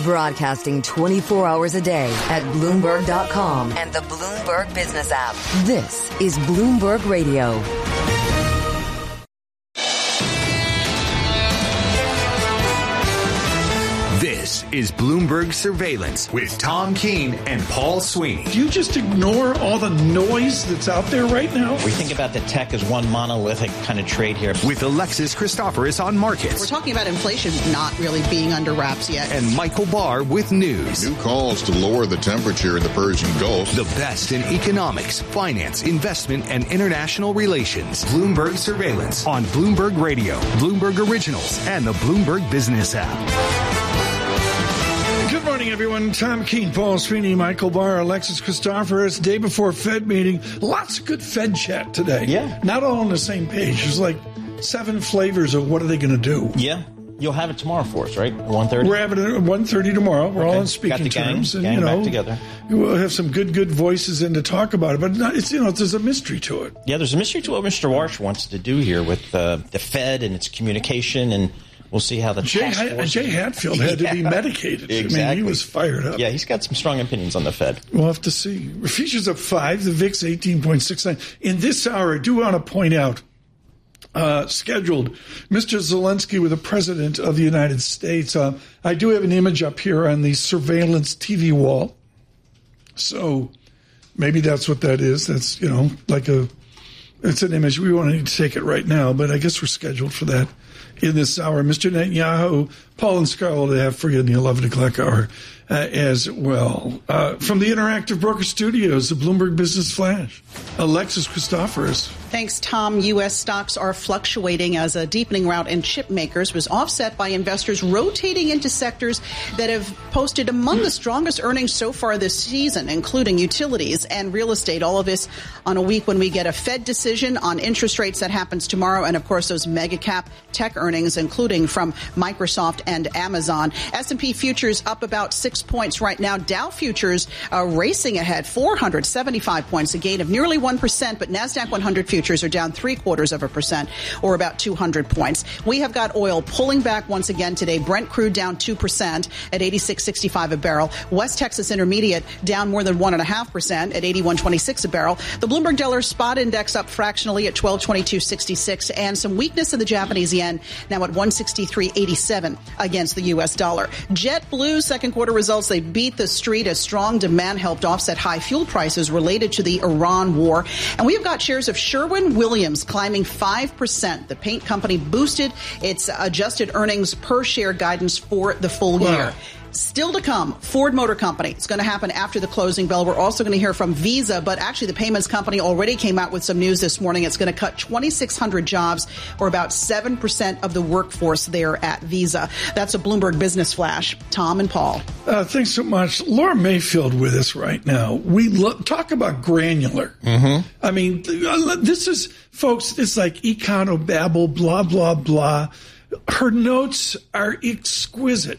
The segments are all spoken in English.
Broadcasting 24 hours a day at Bloomberg.com and the Bloomberg Business app. This is Bloomberg Radio. This is Bloomberg Surveillance with Tom Keene and Paul Sweeney. Do you just ignore all the noise that's out there right now? We think about the tech as one monolithic kind of trade here. With Alexis Christoforous on markets. We're talking about inflation not really being under wraps yet. And Michael Barr with news. New calls to lower the temperature in the Persian Gulf. The best in economics, finance, investment, and international relations. Bloomberg Surveillance on Bloomberg Radio, Bloomberg Originals, and the Bloomberg Business app. Good morning, everyone. Tom Keene, Paul Sweeney, Michael Barr, Alexis Christoforous. Day before Fed meeting. Lots of good Fed chat today. Yeah. Not all on the same page. There's like 7 flavors of what are they going to do. Yeah. You'll have it tomorrow for us, right? 1:30? We're having it at 1:30 tomorrow. We're all on speaking Got the terms. gang And, back together. We'll have some good voices in to talk about it. But it's, there's a mystery to it. Yeah, there's a mystery to what Mr. Warsh wants to do here with the Fed and its communication, and we'll see how the Jay Hatfield had to be medicated. Exactly. I mean, he was fired up. Yeah, he's got some strong opinions on the Fed. We'll have to see. Futures up 5, the VIX 18.69. In this hour, I do want to point out, scheduled, Mr. Zelensky with the President of the United States. I do have an image up here on the surveillance TV wall. So maybe that's what that is. That's, it's an image. We won't need to take it right now, but I guess we're scheduled for that in this hour. Mr. Netanyahu, Paul and Scarlett have for you in the 11 o'clock hour as well. From the Interactive Broker Studios, the Bloomberg Business Flash, Alexis Christoforous. Thanks, Tom. U.S. stocks are fluctuating as a deepening rout in chip makers was offset by investors rotating into sectors that have posted among the strongest earnings so far this season, including utilities and real estate. All of this on a week when we get a Fed decision on interest rates that happens tomorrow. And, of course, those mega cap tech earnings, including from Microsoft and Amazon. S&P futures up about 6 points right now. Dow futures racing ahead, 475 points, a gain of nearly 1%. But NASDAQ 100 futures are down 0.75%, or about 200 points. We have got oil pulling back once again today. Brent crude down 2% at 86.65 a barrel. West Texas Intermediate down more than 1.5% at 81.26 a barrel. The Bloomberg Dollar Spot Index up fractionally at 1222.66, and some weakness in the Japanese yen, now at 163.87 against the U.S. dollar. JetBlue second quarter results, they beat the street as strong demand helped offset high fuel prices related to the Iran war. And we've got shares of Sherwin-Williams climbing 5%. The paint company boosted its adjusted earnings per share guidance for the full year. Still to come, Ford Motor Company. It's going to happen after the closing bell. We're also going to hear from Visa, but actually the payments company already came out with some news this morning. It's going to cut 2,600 jobs, or about 7% of the workforce there at Visa. That's a Bloomberg Business Flash. Tom and Paul. Thanks so much. Laura Mayfield with us right now. We talk about granular. Mm-hmm. I mean, this is, folks, it's like econobabble, blah, blah, blah. Her notes are exquisite.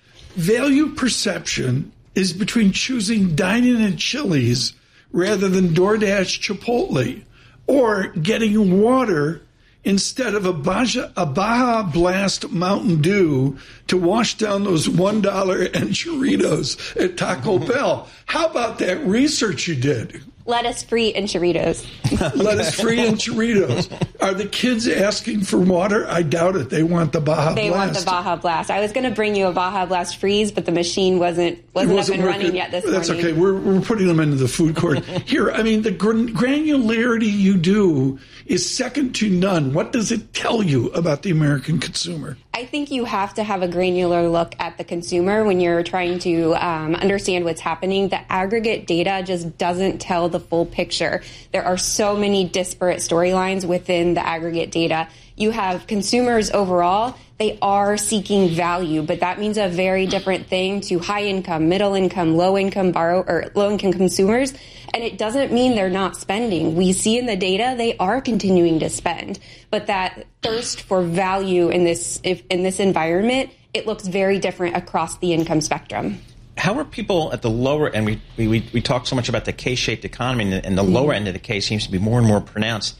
Value perception is between choosing dining at Chili's rather than DoorDash Chipotle, or getting water instead of a Baja Blast Mountain Dew to wash down those $1 enchiladas at Taco Bell. How about that research you did? Lettuce-free enchiladas. Lettuce-free enchiladas. Are the kids asking for water? I doubt it. They want the Baja Blast. They want the Baja Blast. I was going to bring you a Baja Blast freeze, but the machine wasn't up and running yet this morning. That's okay. We're putting them into the food court. Here, I mean, the granularity you do is second to none. What does it tell you about the American consumer? I think you have to have a granular look at the consumer when you're trying to understand what's happening. The aggregate data just doesn't tell the full picture. There are so many disparate storylines within the aggregate data. You have consumers overall, they are seeking value, but that means a very different thing to high income, middle income, low income consumers. And it doesn't mean they're not spending. We see in the data they are continuing to spend, but that thirst for value in this environment, it looks very different across the income spectrum. How are people at the lower end? We talk so much about the K-shaped economy, and the lower end of the K seems to be more and more pronounced.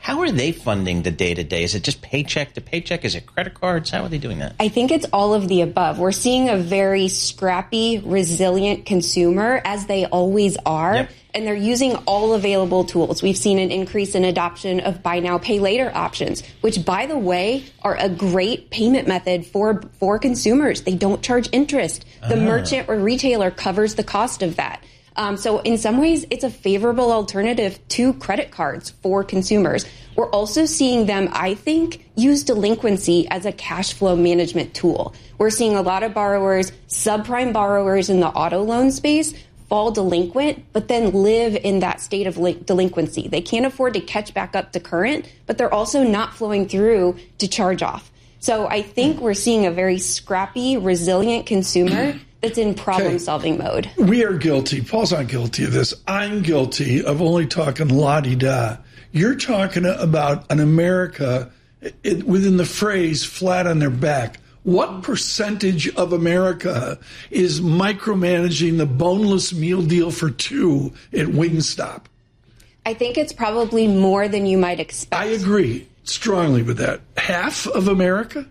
How are they funding the day-to-day? Is it just paycheck to paycheck? Is it credit cards? How are they doing that? I think it's all of the above. We're seeing a very scrappy, resilient consumer, as they always are. Yep. And they're using all available tools. We've seen an increase in adoption of buy now, pay later options, which, by the way, are a great payment method for consumers. They don't charge interest. The merchant or retailer covers the cost of that. So in some ways, it's a favorable alternative to credit cards for consumers. We're also seeing them, I think, use delinquency as a cash flow management tool. We're seeing a lot of borrowers, subprime borrowers in the auto loan space, fall delinquent, but then live in that state of delinquency. They can't afford to catch back up to current, but they're also not flowing through to charge off. So I think we're seeing a very scrappy, resilient consumer that's in problem-solving mode. We are guilty. Paul's not guilty of this. I'm guilty of only talking la-di-da. You're talking about an America within the phrase flat on their back. What percentage of America is micromanaging the boneless meal deal for two at Wingstop? I think it's probably more than you might expect. I agree strongly with that. Half of America?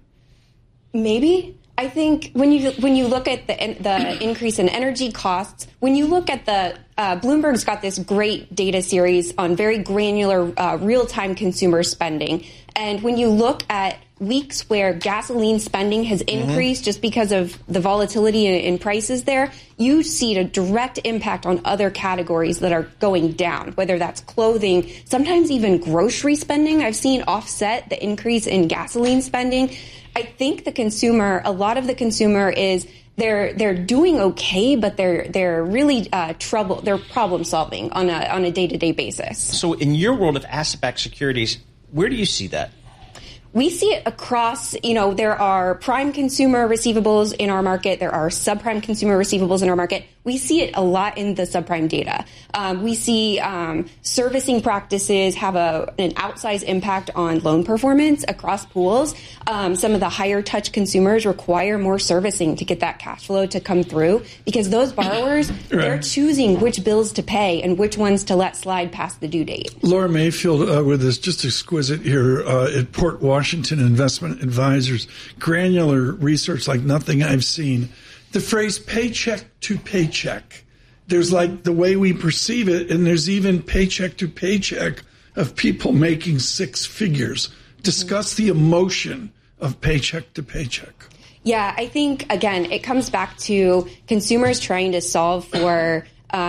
Maybe. I think when you look at the increase in energy costs, when you look at the Bloomberg's got this great data series on very granular real-time consumer spending, and when you look at weeks where gasoline spending has increased just because of the volatility in prices there, you see a direct impact on other categories that are going down, whether that's clothing, sometimes even grocery spending. I've seen offset the increase in gasoline spending. I think the consumer, a lot of the consumer is they're doing okay, but they're really they're problem solving on a day-to-day basis. So in your world of asset-backed securities, where do you see that? We see it across, there are prime consumer receivables in our market. There are subprime consumer receivables in our market. We see it a lot in the subprime data. We see servicing practices have an outsized impact on loan performance across pools. Some of the higher touch consumers require more servicing to get that cash flow to come through because those borrowers, they're choosing which bills to pay and which ones to let slide past the due date. Laura Mayfield with us, just exquisite here at Port Washington Investment Advisors. Granular research like nothing I've seen. The phrase paycheck to paycheck, there's like the way we perceive it, and there's even paycheck to paycheck of people making six figures. Discuss the emotion of paycheck to paycheck. Yeah, I think, again, it comes back to consumers trying to solve for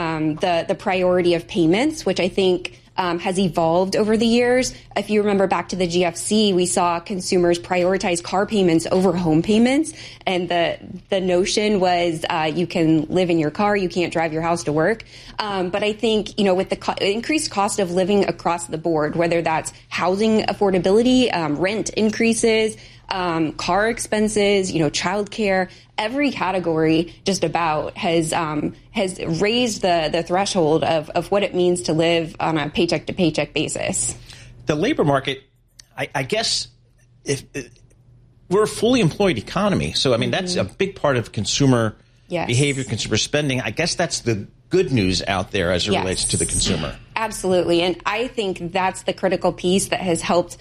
the priority of payments, which I think has evolved over the years. If you remember back to the GFC, we saw consumers prioritize car payments over home payments. And the notion was you can live in your car, you can't drive your house to work. But I think, with the increased cost of living across the board, whether that's housing affordability, rent increases, car expenses, childcare, every category just about has raised the threshold of what it means to live on a paycheck to paycheck basis. The labor market, I guess, if we're a fully employed economy, so that's a big part of consumer behavior, consumer spending. I guess that's the good news out there as it relates to the consumer. Absolutely, and I think that's the critical piece that has helped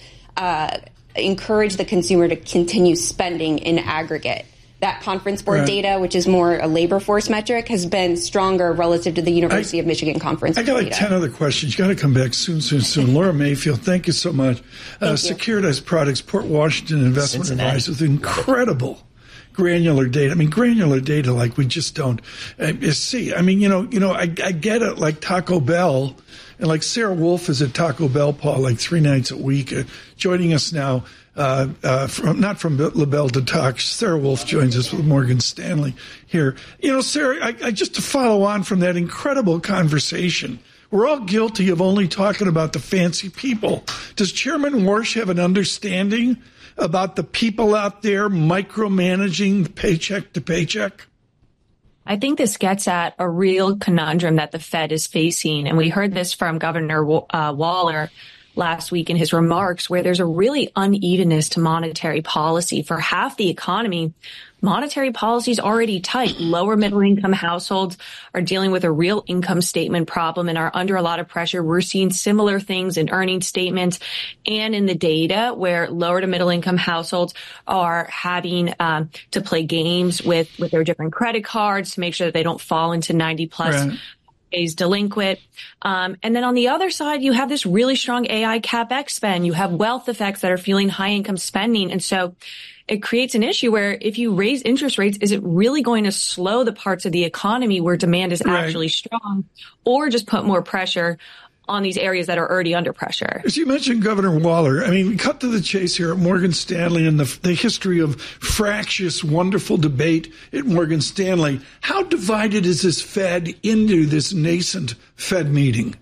encourage the consumer to continue spending in aggregate. That Conference Board data, which is more a labor force metric, has been stronger relative to the University of Michigan Conference Board data. I got 10 like other questions. You got to come back soon. Laura Mayfield, thank you so much. Securitized Products, Port Washington Investment Advisors, incredible granular data. Granular data like we just don't see. I get it, like Taco Bell. And like Sarah Wolf is at Taco Bell, Paul, like 3 nights a week. Joining us now, not from LaBelle to Talk. Sarah Wolf joins us with Morgan Stanley here. Sarah, I just to follow on from that incredible conversation, we're all guilty of only talking about the fancy people. Does Chairman Warsh have an understanding about the people out there micromanaging paycheck to paycheck? I think this gets at a real conundrum that the Fed is facing. And we heard this from Governor Waller last week in his remarks, where there's a really unevenness to monetary policy. For half the economy, monetary policy is already tight. Lower middle income households are dealing with a real income statement problem and are under a lot of pressure. We're seeing similar things in earnings statements and in the data, where lower to middle income households are having to play games with their different credit cards to make sure that they don't fall into 90 plus days delinquent. And then on the other side, you have this really strong AI CapEx spend. You have wealth effects that are fueling high income spending. And so it creates an issue where if you raise interest rates, is it really going to slow the parts of the economy where demand is actually strong, or just put more pressure on these areas that are already under pressure? As you mentioned Governor Waller, I mean, cut to the chase here at Morgan Stanley and the history of fractious, wonderful debate at Morgan Stanley. How divided is this Fed into this nascent Fed meeting?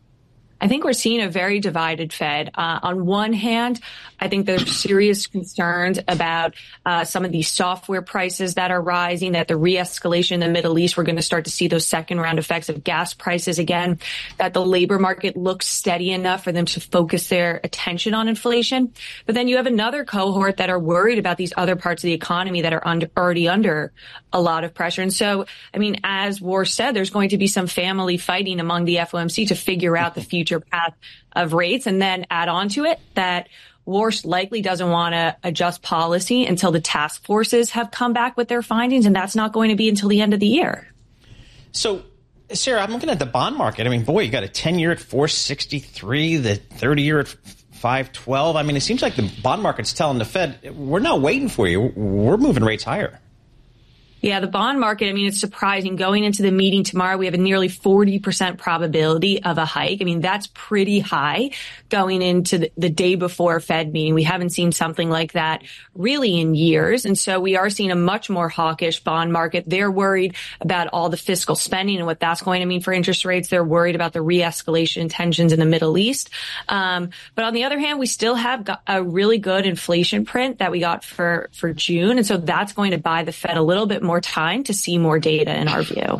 I think we're seeing a very divided Fed. On one hand, I think there's serious concerns about some of these software prices that are rising, that the re-escalation in the Middle East, we're going to start to see those second round effects of gas prices again, that the labor market looks steady enough for them to focus their attention on inflation. But then you have another cohort that are worried about these other parts of the economy that are already under a lot of pressure. And so, I mean, as War said, there's going to be some family fighting among the FOMC to figure out the future path of rates, and then add on to it that Warsh likely doesn't want to adjust policy until the task forces have come back with their findings, and that's not going to be until the end of the year. So, Sarah, I'm looking at the bond market. I mean, boy, you got a 10-year at 463, the 30-year at 512. I mean, it seems like the bond market's telling the Fed, we're not waiting for you. We're moving rates higher. Yeah, the bond market, I mean, it's surprising. Going into the meeting tomorrow, we have a nearly 40% probability of a hike. I mean, that's pretty high going into the day before Fed meeting. We haven't seen something like that really in years. And so we are seeing a much more hawkish bond market. They're worried about all the fiscal spending and what that's going to mean for interest rates. They're worried about the re-escalation tensions in the Middle East. But on the other hand, we still have got a really good inflation print that we got for June. And so that's going to buy the Fed a little bit more time to see more data in our view.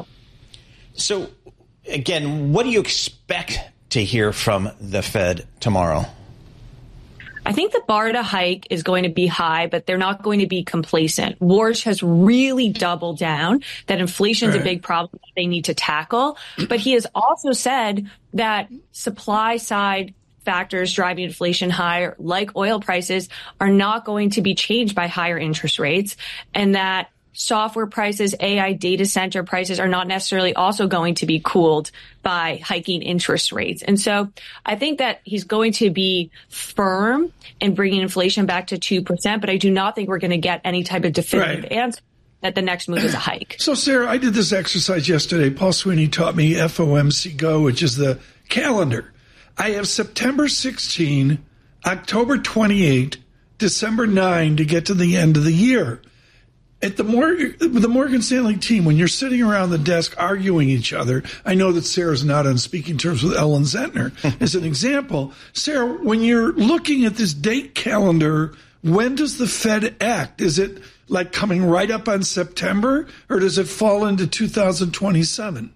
So, again, what do you expect to hear from the Fed tomorrow? I think the bar to hike is going to be high, but they're not going to be complacent. Warsh has really doubled down that inflation is a big problem that they need to tackle. But he has also said that supply side factors driving inflation higher, like oil prices, are not going to be changed by higher interest rates, and that software prices, AI data center prices are not necessarily also going to be cooled by hiking interest rates. And so I think that he's going to be firm in bringing inflation back to 2%, but I do not think we're going to get any type of definitive answer that the next move is a hike. So, Sarah, I did this exercise yesterday. Paul Sweeney taught me FOMC Go, which is the calendar. I have September 16, October 28, December 9 to get to the end of the year. At the Morgan Stanley team, when you're sitting around the desk arguing each other, I know that Sarah's not on speaking terms with Ellen Zentner. As an example, Sarah, when you're looking at this date calendar, when does the Fed act? Is it like coming right up on September, or does it fall into 2027?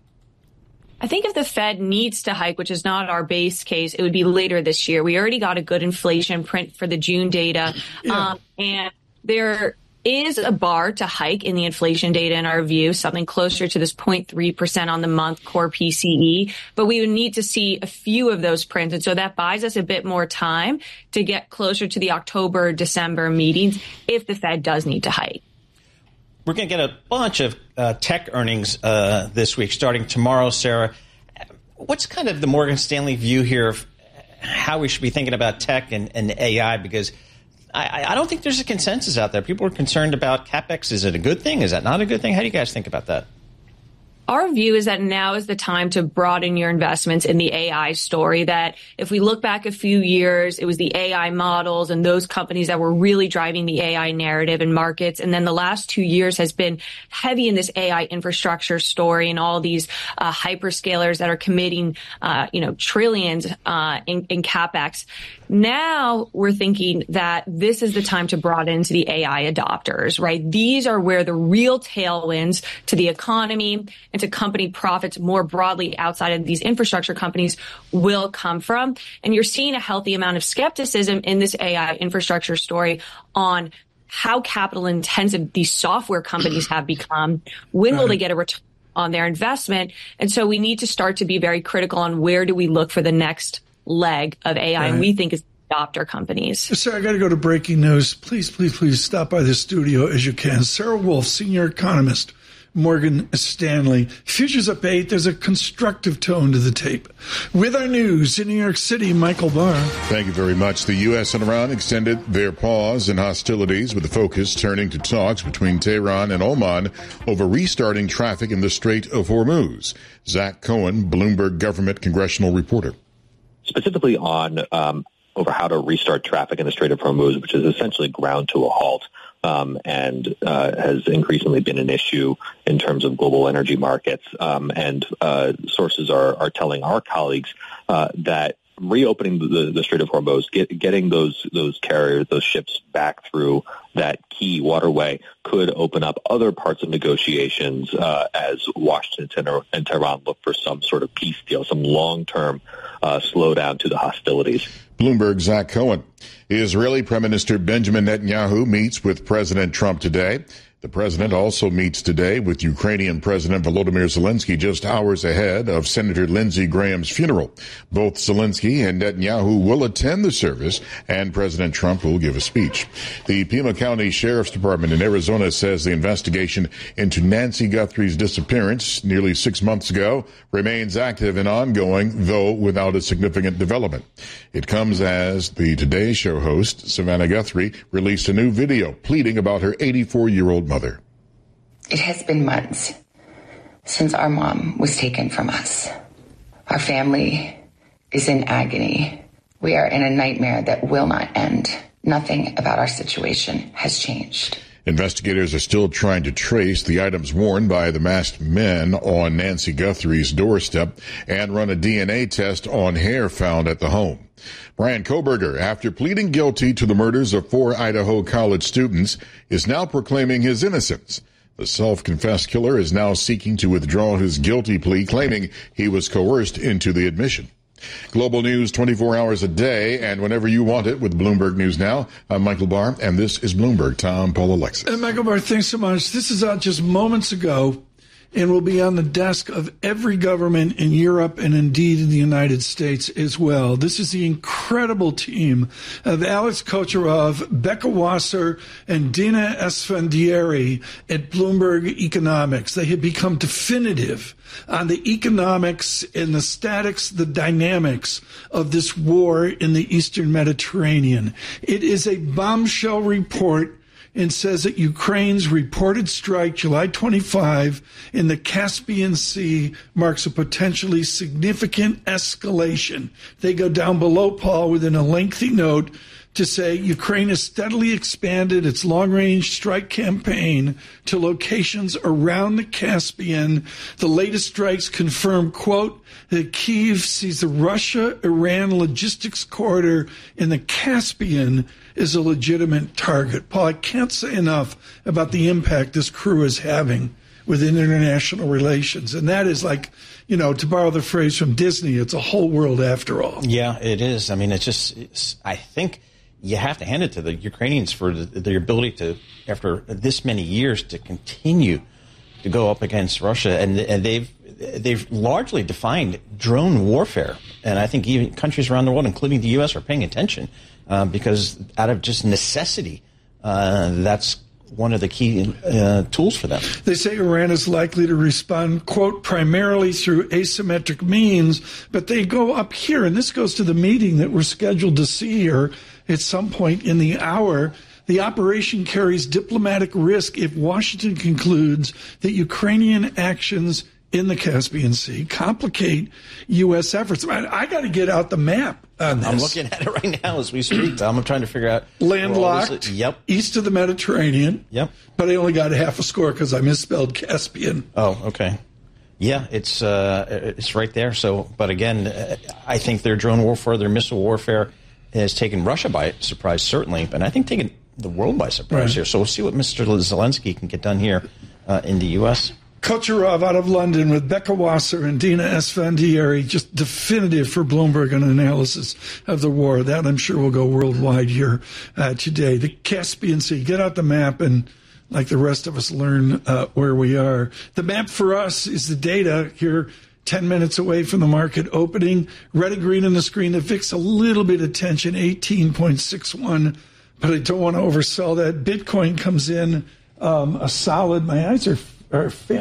I think if the Fed needs to hike, which is not our base case, it would be later this year. We already got a good inflation print for the June data, and there is a bar to hike in the inflation data in our view, something closer to this 0.3% on the month core PCE. But we would need to see a few of those prints. And so that buys us a bit more time to get closer to the October, December meetings if the Fed does need to hike. We're going to get a bunch of tech earnings this week, starting tomorrow, Sarah. What's kind of the Morgan Stanley view here of how we should be thinking about tech and AI? Because I don't think there's a consensus out there. People are concerned about CapEx. Is it a good thing? Is that not a good thing? How do you guys think about that? Our view is that now is the time to broaden your investments in the AI story, that if we look back a few years, it was the AI models and those companies that were really driving the AI narrative in markets. And then the last 2 years has been heavy in this AI infrastructure story and all these hyperscalers that are committing, trillions in CapEx. Now we're thinking that this is the time to broaden into the AI adopters, right? These are where the real tailwinds to the economy and to company profits more broadly outside of these infrastructure companies will come from. And you're seeing a healthy amount of skepticism in this AI infrastructure story on how capital intensive these software companies have become. When will they get a return on their investment? And so we need to start to be very critical on where do we look for the next leg of AI, and we think is adopter companies. Sarah, I got to go to breaking news. Please stop by the studio as you can. Sarah Wolf, senior economist, Morgan Stanley. Futures up 8. There's a constructive tone to the tape. With our news in New York City, Michael Barr. Thank you very much. The U.S. and Iran extended their pause in hostilities, with the focus turning to talks between Tehran and Oman over restarting traffic in the Strait of Hormuz. Zach Cohen, Bloomberg government congressional reporter. Specifically on over how to restart traffic in the Strait of Hormuz, which is essentially ground to a halt. And has increasingly been an issue in terms of global energy markets. And sources are telling our colleagues that reopening the Strait of Hormuz, getting those carriers, those ships back through that key waterway could open up other parts of negotiations as Washington and Tehran look for some sort of peace deal, some long-term slowdown to the hostilities. Bloomberg, Zach Cohen. Israeli Prime Minister Benjamin Netanyahu meets with President Trump today. The president also meets today with Ukrainian President Volodymyr Zelensky just hours ahead of Senator Lindsey Graham's funeral. Both Zelensky and Netanyahu will attend the service, and President Trump will give a speech. The Pima County Sheriff's Department in Arizona says the investigation into Nancy Guthrie's disappearance nearly 6 months ago remains active and ongoing, though without a significant development. It comes as the Today Show host, Savannah Guthrie, released a new video pleading about her 84-year-old mother. It has been months since our mom was taken from us. Our family is in agony. We are in a nightmare that will not end. Nothing about our situation has changed. Investigators are still trying to trace the items worn by the masked men on Nancy Guthrie's doorstep and run a DNA test on hair found at the home. Brian Koberger, after pleading guilty to the murders of 4 Idaho college students, is now proclaiming his innocence. The self-confessed killer is now seeking to withdraw his guilty plea, claiming he was coerced into the admission. Global news 24 hours a day and whenever you want it with Bloomberg News Now. I'm Michael Barr, and this is Bloomberg. Tom, Paul, Alexis. And Michael Barr, thanks so much. This is out just moments ago and will be on the desk of every government in Europe and indeed in the United States as well. This is the incredible team of Alex Kocherov, Becca Wasser, and Dina Esfandiari at Bloomberg Economics. They have become definitive on the economics and the statics, the dynamics of this war in the Eastern Mediterranean. It is a bombshell report and says that Ukraine's reported strike July 25 in the Caspian Sea marks a potentially significant escalation. They go down below, Paul, within a lengthy note to say Ukraine has steadily expanded its long-range strike campaign to locations around the Caspian. The latest strikes confirm, quote, that Kyiv sees the Russia-Iran logistics corridor in the Caspian is a legitimate target. Paul, I can't say enough about the impact this crew is having within international relations. And that is like, you know, to borrow the phrase from Disney, it's a whole world after all. Yeah, it is. I mean, I think you have to hand it to the Ukrainians for their ability to, after this many years, to continue to go up against Russia. And they've largely defined drone warfare. And I think even countries around the world, including the U.S., are paying attention because out of just necessity, that's one of the key tools for them. They say Iran is likely to respond, quote, primarily through asymmetric means, but they go up here, and this goes to the meeting that we're scheduled to see here at some point in the hour. The operation carries diplomatic risk if Washington concludes that Ukrainian actions in the Caspian Sea complicate U.S. efforts. I got to get out the map on this. I'm looking at it right now as we speak, Tom. I'm trying to figure out. Landlocked, east of the Mediterranean. Yep. But I only got a half a score because I misspelled Caspian. Oh, okay. Yeah, it's right there. So, but again, I think their drone warfare, their missile warfare, has taken Russia by surprise, certainly, and I think taken the world by surprise here. So we'll see what Mr. Zelensky can get done here in the U.S. Kucherov out of London with Becca Wasser and Dina Esfandiari, just definitive for Bloomberg on analysis of the war. That, I'm sure, will go worldwide here today. The Caspian Sea, get out the map and, like the rest of us, learn where we are. The map for us is the data here, 10 minutes away from the market opening. Red and green on the screen. The VIX a little bit of tension, 18.61, but I don't want to oversell that. Bitcoin comes in a solid, my eyes are